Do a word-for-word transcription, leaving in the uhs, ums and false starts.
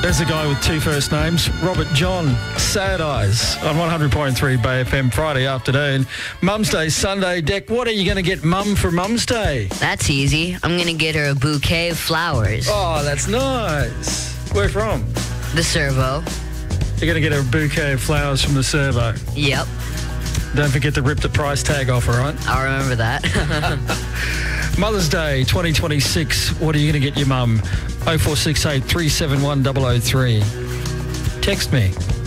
There's a guy with two first names, Robert John, Sad Eyes, on one hundred point three Bay F M Friday afternoon. Mum's Day, Sunday. Deck, what are you going to get Mum for Mum's Day? That's easy. I'm going to get her a bouquet of flowers. Oh, that's nice. Where from? The Servo. You're going to get her a bouquet of flowers from the Servo. Yep. Don't forget to rip the price tag off, all right? I'll remember that. Mother's Day twenty twenty-six. What are you going to get your mum? oh four six eight, three seven one, double oh three. Text me.